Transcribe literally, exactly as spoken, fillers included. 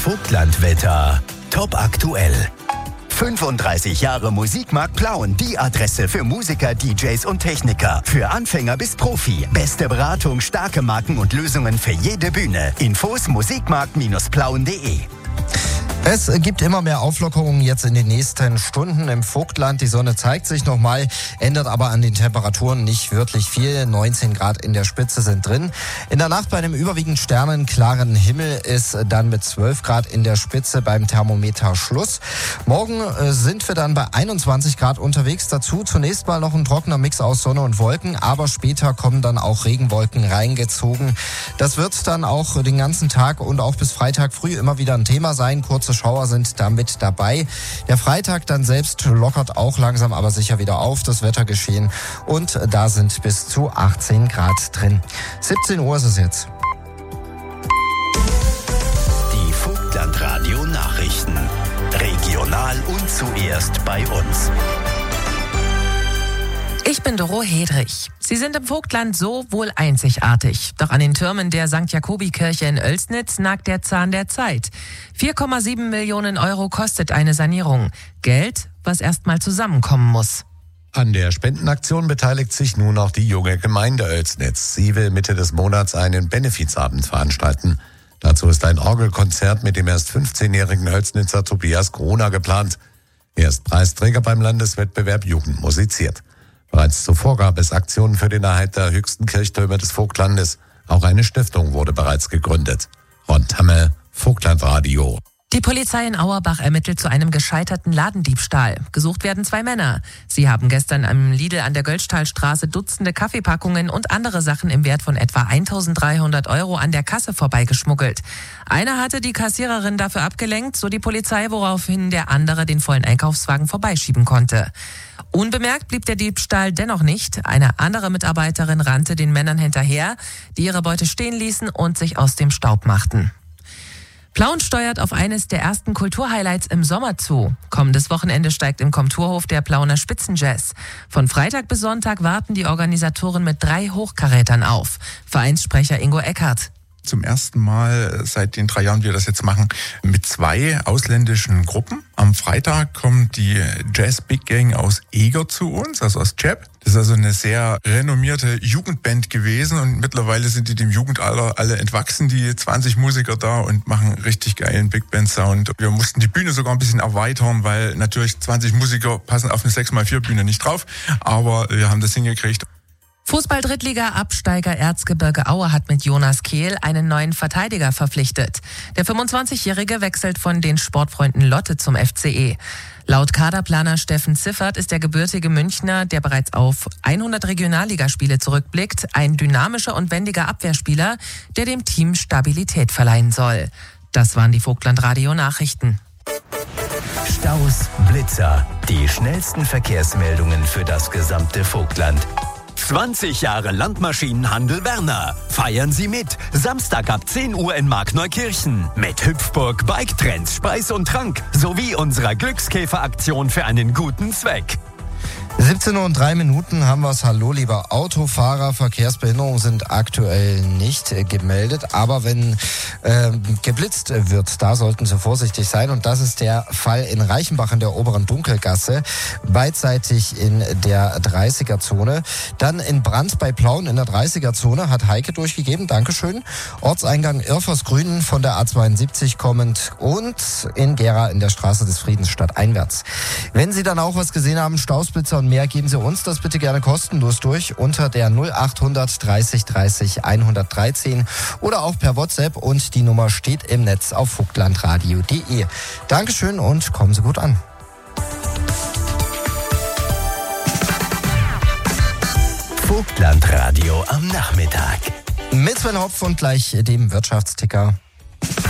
Vogtlandwetter. Top aktuell. fünfunddreißig Jahre Musikmarkt Plauen. Die Adresse für Musiker, D Js und Techniker. Für Anfänger bis Profi. Beste Beratung, starke Marken und Lösungen für jede Bühne. Infos musikmarkt plauen punkt de. Es gibt immer mehr Auflockerungen jetzt in den nächsten Stunden im Vogtland. Die Sonne zeigt sich nochmal, ändert aber an den Temperaturen nicht wirklich viel. neunzehn Grad in der Spitze sind drin. In der Nacht bei einem überwiegend sternenklaren Himmel ist dann mit zwölf Grad in der Spitze beim Thermometer Schluss. Morgen sind wir dann bei einundzwanzig Grad unterwegs. Dazu zunächst mal noch ein trockener Mix aus Sonne und Wolken, aber später kommen dann auch Regenwolken reingezogen. Das wird dann auch den ganzen Tag und auch bis Freitag früh immer wieder ein Thema sein. Kurze Schauer sind damit dabei. Der Freitag dann selbst lockert auch langsam aber sicher wieder auf das Wettergeschehen und da sind bis zu achtzehn Grad drin. siebzehn Uhr ist es jetzt. Die Vogtlandradio Nachrichten. Regional und zuerst bei uns. Ich bin Doro Hedrich. Sie sind im Vogtland so wohl einzigartig. Doch an den Türmen der Sankt Jakobi-Kirche in Oelsnitz nagt der Zahn der Zeit. vier Komma sieben Millionen Euro kostet eine Sanierung. Geld, was erst mal zusammenkommen muss. An der Spendenaktion beteiligt sich nun auch die junge Gemeinde Oelsnitz. Sie will Mitte des Monats einen Benefizabend veranstalten. Dazu ist ein Orgelkonzert mit dem erst fünfzehnjährigen Oelsnitzer Tobias Corona geplant. Er ist Preisträger beim Landeswettbewerb Jugend musiziert. Bereits zuvor gab es Aktionen für den Erhalt der höchsten Kirchtürme des Vogtlandes. Auch eine Stiftung wurde bereits gegründet. Ron Tamme, Vogtlandradio. Die Polizei in Auerbach ermittelt zu einem gescheiterten Ladendiebstahl. Gesucht werden zwei Männer. Sie haben gestern am Lidl an der Göllstallstraße Dutzende Kaffeepackungen und andere Sachen im Wert von etwa eintausenddreihundert Euro an der Kasse vorbeigeschmuggelt. Einer hatte die Kassiererin dafür abgelenkt, so die Polizei, woraufhin der andere den vollen Einkaufswagen vorbeischieben konnte. Unbemerkt blieb der Diebstahl dennoch nicht. Eine andere Mitarbeiterin rannte den Männern hinterher, die ihre Beute stehen ließen und sich aus dem Staub machten. Plauen steuert auf eines der ersten Kulturhighlights im Sommer zu. Kommendes Wochenende steigt im Komturhof der Plauner Spitzenjazz. Von Freitag bis Sonntag warten die Organisatoren mit drei Hochkarätern auf. Vereinssprecher Ingo Eckert. Zum ersten Mal seit den drei Jahren, wir das jetzt machen, mit zwei ausländischen Gruppen. Am Freitag kommt die Jazz Big Gang aus Eger zu uns, also aus Cheb. Das ist also eine sehr renommierte Jugendband gewesen und mittlerweile sind die dem Jugendalter alle entwachsen, die zwanzig Musiker da und machen richtig geilen Big Band Sound. Wir mussten die Bühne sogar ein bisschen erweitern, weil natürlich zwanzig Musiker passen auf eine sechs mal vier Bühne nicht drauf, aber wir haben das hingekriegt. Fußball-Drittliga-Absteiger Erzgebirge Aue hat mit Jonas Kehl einen neuen Verteidiger verpflichtet. Der fünfundzwanzigjährige wechselt von den Sportfreunden Lotte zum F C E. Laut Kaderplaner Steffen Ziffert ist der gebürtige Münchner, der bereits auf hundert Regionalligaspiele zurückblickt, ein dynamischer und wendiger Abwehrspieler, der dem Team Stabilität verleihen soll. Das waren die Vogtlandradio-Nachrichten. Staus, Blitzer. Die schnellsten Verkehrsmeldungen für das gesamte Vogtland. zwanzig Jahre Landmaschinenhandel Werner. Feiern Sie mit. Samstag ab zehn Uhr in Markneukirchen. Mit Hüpfburg, Bike-Trends, Speis und Trank sowie unserer Glückskäferaktion für einen guten Zweck. siebzehn Uhr und drei Minuten haben wir es. Hallo, lieber Autofahrer. Verkehrsbehinderungen sind aktuell nicht äh, gemeldet. Aber wenn äh, geblitzt wird, da sollten Sie vorsichtig sein. Und das ist der Fall in Reichenbach in der oberen Dunkelgasse. Beidseitig in der dreißiger-Zone. Dann in Brand bei Plauen in der dreißiger-Zone hat Heike durchgegeben. Dankeschön. Ortseingang Irfersgrün von der A zweiundsiebzig kommend und in Gera in der Straße des Friedens stadteinwärts. Wenn Sie dann auch was gesehen haben, Stausblitzer und mehr, geben Sie uns das bitte gerne kostenlos durch unter der null achthundert dreißig dreißig hundertdreizehn oder auch per WhatsApp und die Nummer steht im Netz auf vogtlandradio punkt de. Dankeschön und kommen Sie gut an. Vogtlandradio am Nachmittag. Mit Sven Hopf und gleich dem Wirtschaftsticker.